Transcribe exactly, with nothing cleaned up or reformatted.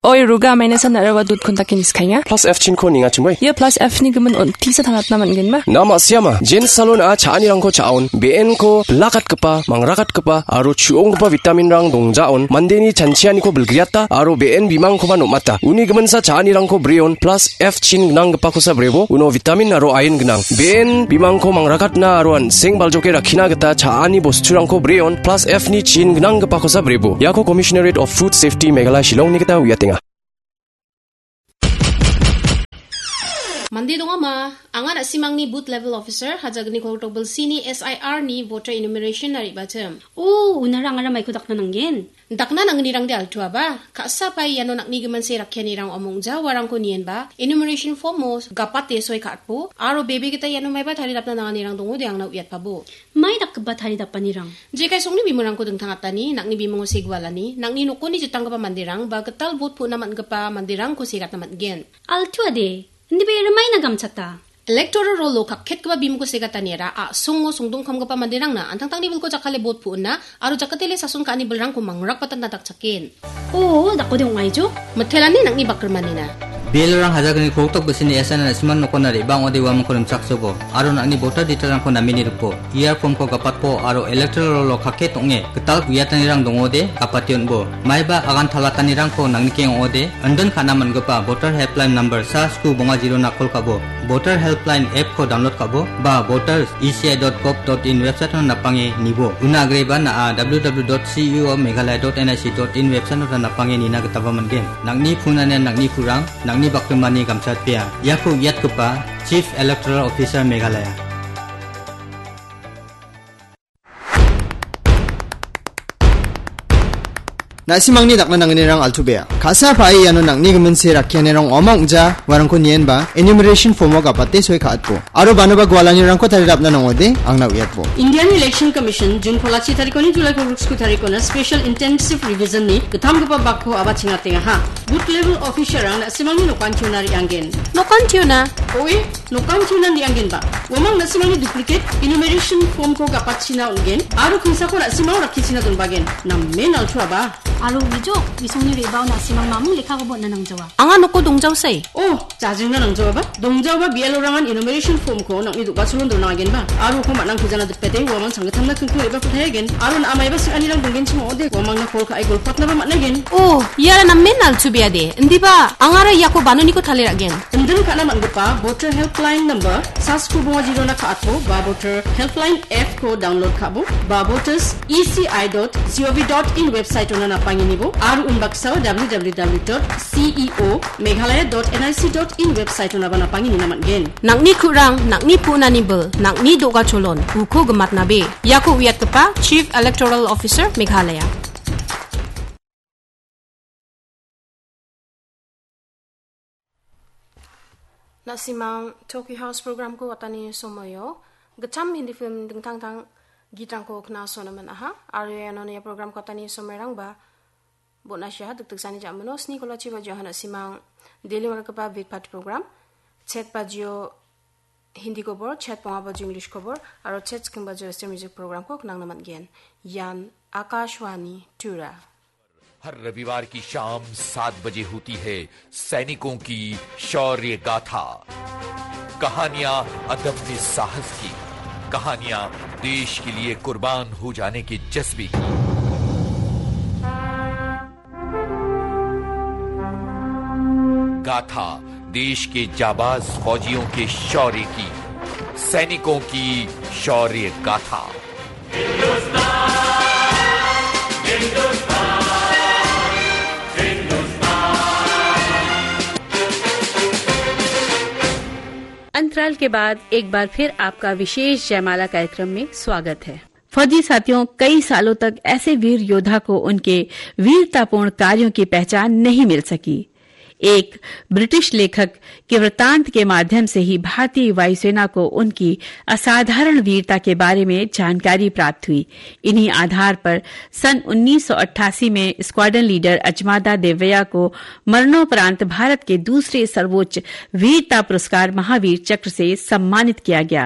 Oi ruga maina san arawa dut kontak kinis kanya. Plus F chin ko ninga chungway. Ya plus F ni gemen on tisa thangat naman gen ma. Nama siama jen salon a chani rang ko chaon B N ko lakat kepa mangrakat kepa aro chuong kepa vitamin rang dongjaon mandeni chanchiani ko belgriata aro B N bimang ko mano mata. Uni gemen sa chani rang ko brion plus F chin gnang kepa ko sa brebo uno vitamin aro iron gnang. B N bimang ko mangrakat na aroan seng baljoke rakhina geta chani bosturang ko brion plus F ni chin gnang kepa ko sa brebo. Yako Commissionerate of Food Safety Meghalaya Shillong ni kita wiating. Mandi donga ma anga na simang ni booth level officer hajagni kotobel sini S I R ni voter enumeration nari bachem. Oh, unarang ara mai kudak na nanggen. Dakna nang nirang di altua ba kasa pai yano nak ni geman se rakya nirang omong ja warang ko nien ba enumeration form mo gapate soy katpo aro baby kita yano mai ba thari dapna nang nirang dongo diang na uyat pabo. Mai dak ba thari dapanirang. Je kai songni bimurang ko deng thangatani nak ni bimongo segwalani nak ni nokoni jutang pa mandirang ba ketal vote pu naman gapa mandirang ko sirat naman gen. Altua de. Hindi ba ramay na gamchata? Electoral roll lo kakhet ka ba bim ko segatanira a sungo sungdung kam ka pa mandirang na antang tang nivel ko jakale bot pu na aro jakatele sasun ka ni belrang ko mangrak patan natak chakin. Oo, dako de ngai jo. Mathelani nang ni bakrmanina. Bilarang hajagni koktok besini esana asman nokonari bang ode wam korim saksobo aro nangni voter detail ko namini rupo ia form ko kapatpo aro electoral lo khake tonge ketal guyatanirang dongode kapation bo maiba agan thalatanirang ko nangni keng ode andon khana mangapa voter helpline number sa sku bonga zero na kol kabo voter helpline app ko download kabo ba voters e c i dot gov dot in website na napange nibo una agreba na w w w dot c e o meghalaya dot n i c dot in website na napange nina ketaba mangen nangni phunane nangni phurang ni bakmani gamchat pia yaku yat kupa Chief Electoral Officer Meghalaya. Nasimangni dakna nangnirang altubea khasa pai yano nangni gemense rakyanirang omangja warangko nienba enumeration form ga patte soi khatpo aro banuba gwalanirang ko tarirapna nangode angna uyatpo Indian Election Commission June pholachi tarikoni July ko ruksku tarikona special intensive revision ni gatham gapa bakko abachinga tenga ha booth level officer ang nasimangni nokan tunari anggen nokan tuna oi nokan tuna ni anggen ba wamang nasimangni duplicate enumeration form ko gapachina ungen aro khisa ko nasimang rakhichina dunbagen nam men althua ba aro wijo wisongni rebao na simang mamung lekha ko bonna nang jawa anga noko dongjaw sai oh jajingna nang jawa ba dongjaw ba bialo rangan enumeration form ko nang idu basulon do nagen ba aro ko manang khujana dupete wamang sangathamna kinku eba puthagen aro na amai ba sani rang donggen chimo ode wamang na kol ka ai gol patna ba managen oh yara na men al chubia de ndi ba angara yako banoni ko thale ragen ndun kana mangpa voter helpline number sasku bonga zero na khatpo ba voter helpline app ko download khabo ba voters e c i dot gov dot in website ona na panginibo aru unbaksa w w w dot c e o meghalaya dot n i c dot in website ona bana pangini naman gen nakni kurang nakni punani bel nakni doga cholon uko gemat nabe yako wiat kepa Chief Electoral Officer Meghalaya. Nasimang Tokyo House program ko watani somoyo gacham hindi film ding tang tang gitang ko kna sonaman aha arya no ya program ko tani somerang ba bona syah tuk tuk sani jamono sni ko lachi ba johana simang daily work pa big part program chat pa jio hindi ko bor chat pa ba english ko bor aro chat skim ba western music program ko knang naman gen yan Akashwani Tura हर रविवार की शाम सात बजे होती है सैनिकों की शौर्य गाथा कहानियां अदम्य साहस की कहानियां देश के लिए कुर्बान हो जाने के जज्बे की गाथा देश के जाबाज फौजियों के शौर्य की सैनिकों की शौर्य गाथा अंतराल के बाद एक बार फिर आपका विशेष जयमाला कार्यक्रम में स्वागत है। फौजी साथियों, कई सालों तक ऐसे वीर योद्धा को उनके वीरतापूर्ण कार्यों की पहचान नहीं मिल सकी। एक ब्रिटिश लेखक के वृत्तांत के माध्यम से ही भारतीय वायुसेना को उनकी असाधारण वीरता के बारे में जानकारी प्राप्त हुई। इन्हीं आधार पर सन उन्नीस सौ अट्ठासी में स्क्वाड्रन लीडर अजमादा देवैया को मरणोपरांत भारत के दूसरे सर्वोच्च वीरता पुरस्कार महावीर चक्र से सम्मानित किया गया।